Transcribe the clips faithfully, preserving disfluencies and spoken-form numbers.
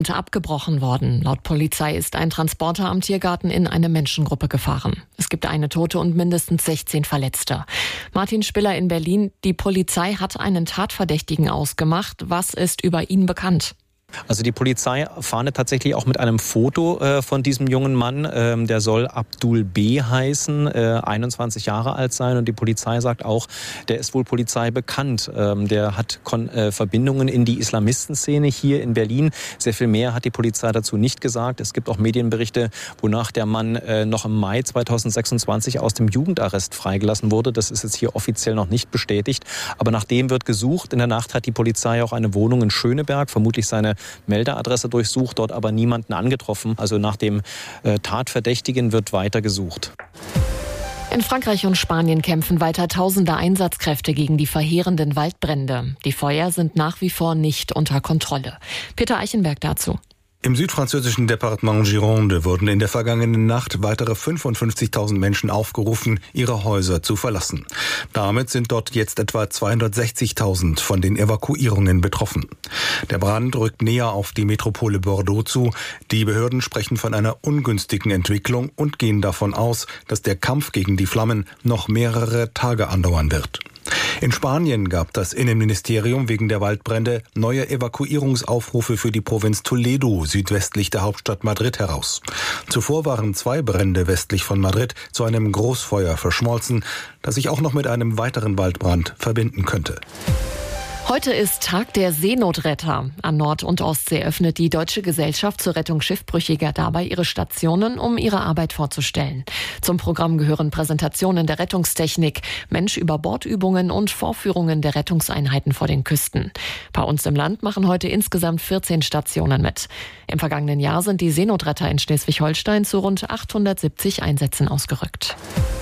und abgebrochen worden. Laut Polizei ist ein Transporter am Tiergarten in eine Menschengruppe gefahren. Es gibt eine Tote und mindestens sechzehn Verletzte. Martin Spiller in Berlin. Die Polizei hat einen Tatverdächtigen ausgemacht. Was ist über ihn bekannt? Also die Polizei fahndet tatsächlich auch mit einem Foto äh, von diesem jungen Mann. Ähm, der soll Abdul B. heißen, äh, einundzwanzig Jahre alt sein. Und die Polizei sagt auch, der ist wohl Polizei bekannt. Ähm, der hat Kon- äh, Verbindungen in die Islamistenszene hier in Berlin. Sehr viel mehr hat die Polizei dazu nicht gesagt. Es gibt auch Medienberichte, wonach der Mann äh, noch im Mai zweitausendsechsundzwanzig aus dem Jugendarrest freigelassen wurde. Das ist jetzt hier offiziell noch nicht bestätigt. Aber nach dem wird gesucht. In der Nacht hat die Polizei auch eine Wohnung in Schöneberg, vermutlich seine Meldeadresse durchsucht, dort aber niemanden angetroffen. Also nach dem äh, Tatverdächtigen wird weiter gesucht. In Frankreich und Spanien kämpfen weiter tausende Einsatzkräfte gegen die verheerenden Waldbrände. Die Feuer sind nach wie vor nicht unter Kontrolle. Peter Eichenberg dazu. Im südfranzösischen Departement Gironde wurden in der vergangenen Nacht weitere fünfundfünfzigtausend Menschen aufgerufen, ihre Häuser zu verlassen. Damit sind dort jetzt etwa zweihundertsechzigtausend von den Evakuierungen betroffen. Der Brand rückt näher auf die Metropole Bordeaux zu. Die Behörden sprechen von einer ungünstigen Entwicklung und gehen davon aus, dass der Kampf gegen die Flammen noch mehrere Tage andauern wird. In Spanien gab das Innenministerium wegen der Waldbrände neue Evakuierungsaufrufe für die Provinz Toledo südwestlich der Hauptstadt Madrid heraus. Zuvor waren zwei Brände westlich von Madrid zu einem Großfeuer verschmolzen, das sich auch noch mit einem weiteren Waldbrand verbinden könnte. Heute ist Tag der Seenotretter. An Nord- und Ostsee öffnet die Deutsche Gesellschaft zur Rettung Schiffbrüchiger dabei ihre Stationen, um ihre Arbeit vorzustellen. Zum Programm gehören Präsentationen der Rettungstechnik, Mensch-über-Bord-Übungen und Vorführungen der Rettungseinheiten vor den Küsten. Bei uns im Land machen heute insgesamt vierzehn Stationen mit. Im vergangenen Jahr sind die Seenotretter in Schleswig-Holstein zu rund achthundertsiebzig Einsätzen ausgerückt.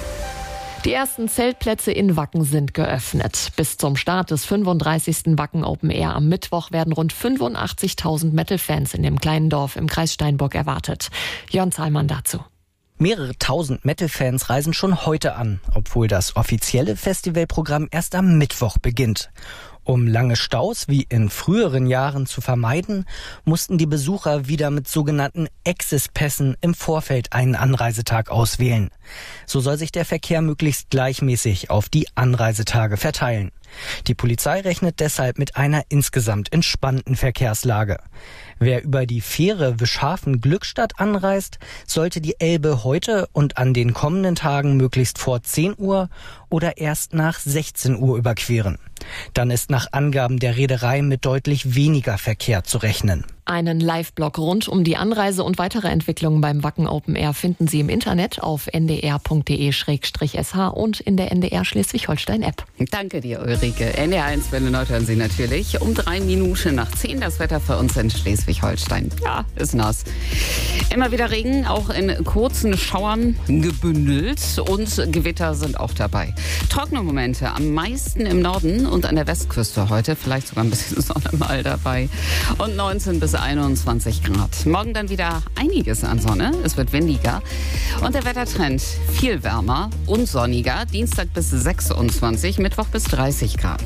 Die ersten Zeltplätze in Wacken sind geöffnet. Bis zum Start des fünfunddreißigsten Wacken Open Air am Mittwoch werden rund fünfundachtzigtausend Metal-Fans in dem kleinen Dorf im Kreis Steinburg erwartet. Jörn Zahlmann dazu. Mehrere tausend Metal-Fans reisen schon heute an, obwohl das offizielle Festivalprogramm erst am Mittwoch beginnt. Um lange Staus wie in früheren Jahren zu vermeiden, mussten die Besucher wieder mit sogenannten Access-Pässen im Vorfeld einen Anreisetag auswählen. So soll sich der Verkehr möglichst gleichmäßig auf die Anreisetage verteilen. Die Polizei rechnet deshalb mit einer insgesamt entspannten Verkehrslage. Wer über die Fähre Wischhafen-Glückstadt anreist, sollte die Elbe heute und an den kommenden Tagen möglichst vor zehn Uhr oder erst nach sechzehn Uhr überqueren. Dann ist nach Angaben der Reederei mit deutlich weniger Verkehr zu rechnen. Einen Live-Blog rund um die Anreise und weitere Entwicklungen beim Wacken Open Air finden Sie im Internet auf n d r punkt d e slash s h und in der N D R Schleswig-Holstein-App. Danke dir, Ulrike. N D R eins Welle Nord hören Sie natürlich um drei Minuten nach zehn. Das Wetter für uns in Schleswig-Holstein. Ja, ist nass. Immer wieder Regen, auch in kurzen Schauern gebündelt und Gewitter sind auch dabei. Trockene Momente am meisten im Norden und an der Westküste heute. Vielleicht sogar ein bisschen Sonne mal dabei. Und neunzehn bis einundzwanzig Grad. Morgen dann wieder einiges an Sonne. Es wird windiger. Und der Wettertrend viel wärmer und sonniger. Dienstag bis sechsundzwanzig, Mittwoch bis dreißig Grad.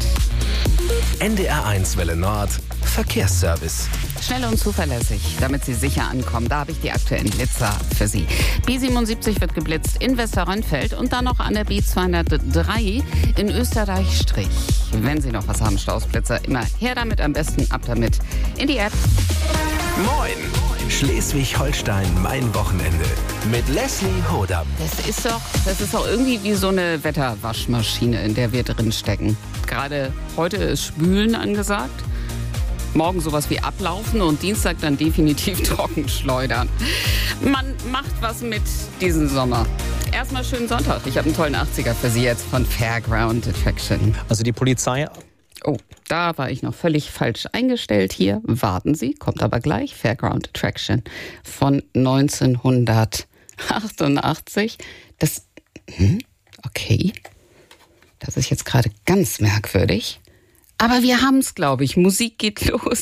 N D R eins Welle Nord Verkehrsservice. Schnell und zuverlässig, damit Sie sicher ankommen. Da habe ich die aktuellen Blitzer für Sie. B siebenundsiebzig wird geblitzt in Westerrönfeld und dann noch an der B zweihundertdrei in Österreich-Strich. Wenn Sie noch was haben, Stausblitzer, immer her damit, am besten ab damit in die App. Moin! Schleswig-Holstein, mein Wochenende. Mit Leslie Hodam. Das ist doch, das ist doch irgendwie wie so eine Wetterwaschmaschine, in der wir drin stecken. Gerade heute ist Spülen angesagt. Morgen sowas wie ablaufen und Dienstag dann definitiv trocken schleudern. Man macht was mit diesen Sommer. Erstmal schönen Sonntag. Ich habe einen tollen achtziger für Sie jetzt von Fairground Attraction. Also die Polizei... Oh, da war ich noch völlig falsch eingestellt hier. Warten Sie, kommt aber gleich. Fairground Attraction von neunzehnhundertachtundachtzig. Das, hm, okay. Das ist jetzt gerade ganz merkwürdig. Aber wir haben es, glaube ich. Musik geht los.